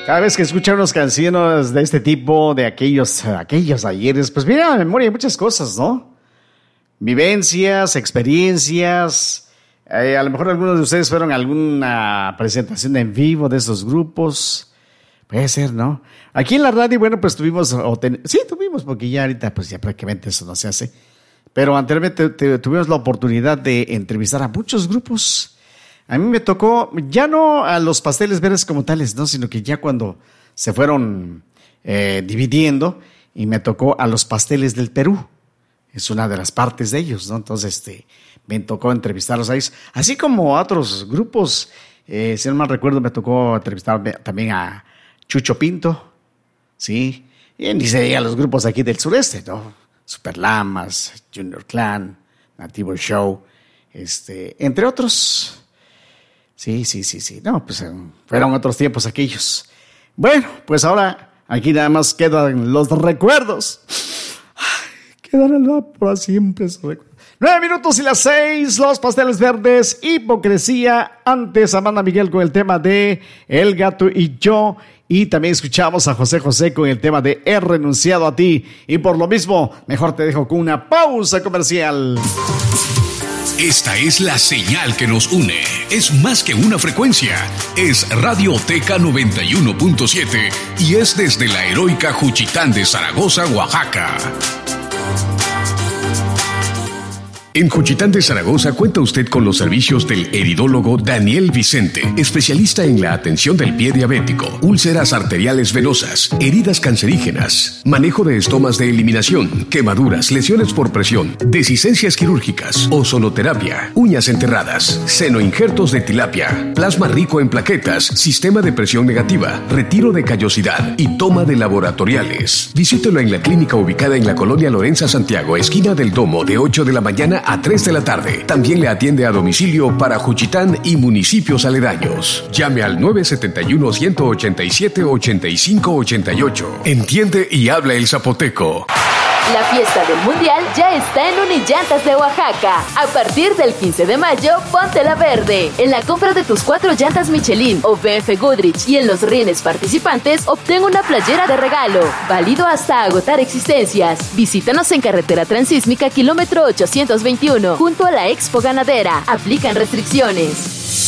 Cada vez que escucho unas canciones de este tipo, de aquellos ayeres, pues viene a la memoria muchas cosas, ¿no? Vivencias, experiencias. A lo mejor algunos de ustedes fueron a alguna presentación en vivo de esos grupos. Puede ser, ¿no? Aquí en la radio, bueno, pues tuvimos, porque ya ahorita pues ya prácticamente eso no se hace. Pero anteriormente tuvimos la oportunidad de entrevistar a muchos grupos. A mí me tocó, ya no a los Pasteles Verdes como tales, ¿no? Sino que ya cuando se fueron dividiendo, y me tocó a los Pasteles del Perú. Es una de las partes de ellos, ¿no? Entonces, me tocó entrevistarlos a ellos. Así como a otros grupos, si no mal recuerdo, me tocó entrevistar también a Chucho Pinto, ¿sí? Y ni se diga los grupos aquí del sureste, ¿no? Super Lamas, Junior Clan, Nativo Show, entre otros. Sí. No, pues fueron otros tiempos aquellos. Bueno, pues ahora aquí nada más quedan los recuerdos. Quedarán para siempre esos recuerdos. 9:06, los Pasteles Verdes, Hipocresía. Antes Amanda Miguel con el tema de El Gato y Yo. Y también escuchamos a José José con el tema de He renunciado a ti. Y por lo mismo, mejor te dejo con una pausa comercial. Esta es la señal que nos une. Es más que una frecuencia. Es Radioteca 91.7 y es desde la heroica Juchitán de Zaragoza, Oaxaca. En Juchitán de Zaragoza cuenta usted con los servicios del heridólogo Daniel Vicente, especialista en la atención del pie diabético, úlceras arteriales venosas, heridas cancerígenas, manejo de estomas de eliminación, quemaduras, lesiones por presión, dehiscencias quirúrgicas, ozonoterapia, uñas enterradas, senoinjertos de tilapia, plasma rico en plaquetas, sistema de presión negativa, retiro de callosidad y toma de laboratoriales. Visítelo en la clínica ubicada en la colonia Lorenza Santiago, esquina del Domo, de 8 de la mañana a 3 de la tarde. También le atiende a domicilio para Juchitán y municipios aledaños. Llame al 971-187-8588. Entiende y habla el zapoteco. La fiesta del Mundial ya está en Unillantas de Oaxaca. A partir del 15 de mayo, póntela verde. En la compra de tus 4 llantas Michelin o BF Goodrich y en los rines participantes, obtén una playera de regalo. Válido hasta agotar existencias. Visítanos en Carretera Transísmica, kilómetro 821, junto a la Expo Ganadera. Aplican restricciones.